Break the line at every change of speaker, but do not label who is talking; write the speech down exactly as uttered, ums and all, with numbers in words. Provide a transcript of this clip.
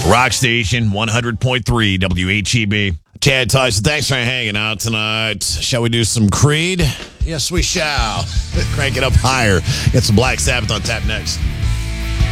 Rock Station, one hundred point three W H E B. Chad Tyson, thanks for hanging out tonight. Shall we do some Creed? Yes, we shall. Crank it up higher. Get some Black Sabbath on tap next.